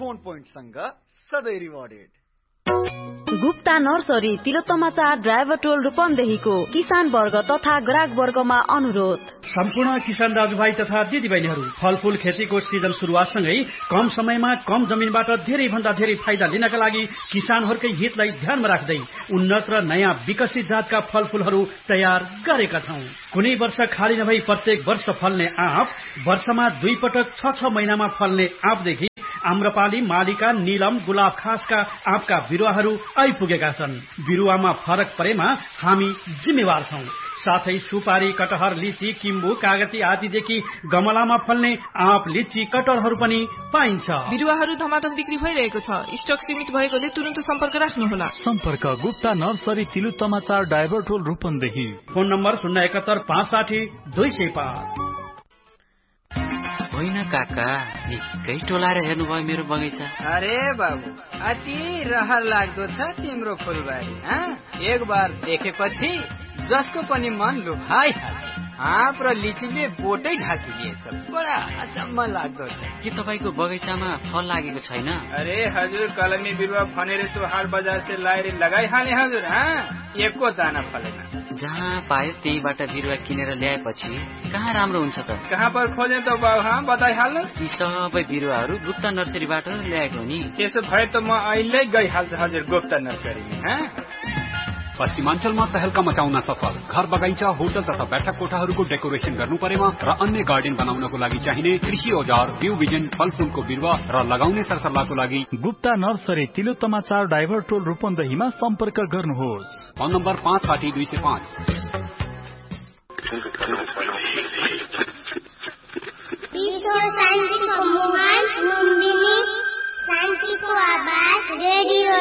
Discount पोइन्टसँग सधैँ rewarded. Gupta nursery Tilottama 4 driver टोल रूपन्देहीको किसान वर्ग तथा ग्राहक वर्गमा अनुरोध। सम्पूर्ण किसान दाजुभाइ तथा दिदीबहिनीहरू, फलफूल खेतीको सिजन सुरुवातसँगै कम समयमा कम जमिनबाट धेरै भन्दा धेरै फाइदा लिनका लागि किसानहरूकै हितलाई ध्यानमा राख्दै उन्नत र नयाँ विकसित जातका फलफूलहरू तयार गरेका छौं। कुनै वर्ष खाली नभई प्रत्येक वर्ष फल्ने आँप, वर्षमा 2 पटक 6 महिनामा फल्ने आँपदेखि आम्रपाली, मालिका, नीलम, गुलाब खासका आँपका बिरुवाहरू आइपुगेका छन्। बिरुवामा फरक परेमा हामी जिम्मेवार छौं। साथै सुपारी, कटहर, लिची, किम्बु, कागती आदिदेखि गमलामा फल्ने आँप, लिची, कटहरहरू पनि पाइन्छ। बिरुवाहरू धमाधम बिक्री भइरहेको छ। स्टक सीमित भएकोले तुरन्त सम्पर्क राख्नुहोला। सम्पर्क गुप्ता नर्सरी तिलोत्तमा 4 ड्राइभर टोल रूपन्देही। Phone number 071 560 205। होइन काका, निकै टोलाएर हेर्नुभयो मेरो बगैँचा। अरे बाबु, अति रहर लाग्दो छ तिम्रो फुलबारी। एक बार देखेपछि जसको पनि मन लुभाइहाल्छ। आँप र लिचीले बोटै ढाकिदिएछ। बडा अचम्म लाग्दो छ। के तपाईँको बगैँचामा फल लागेको छैन? अरे हजुर, कलमी बिरुवा भनेर तो हाट बजार से लाएर लगाइहाले हजुर। एको दाना फलेन। जहाँ पायो त्यहीबाट बिरुवा किनेर ल्याएपछि कहाँ राम्रो हुन्छ त? कहाँ पर खोजे त बाबु, बताइहाल्नु। यी सबै बिरुवाहरू गुप्ता नर्सरीबाट ल्याएको नि। त्यसो भए त म अहिले गइहाल्छु हजुर गुप्ता नर्सरीमा। पश्चिमाञ्चलमा तहल्का मचाउन सफल घर बगैँचा, होटल तथा बैठक कोठाहरूको डेकोरेसन गर्नु परेमा र अन्य गार्डन बनाउनको लागि चाहिने कृषि औजार, बिउ बिजन, फलफूलको बिरुवा र लगाउने सरसल्लाहको लागि गुप्ता नर्सरी तिलोत्तमा 4 ड्राइभर टोल रूपन्देहीमा सम्पर्क गर्नुहोस्। Phone number 560 205। शान्तिको आवाज रेडियो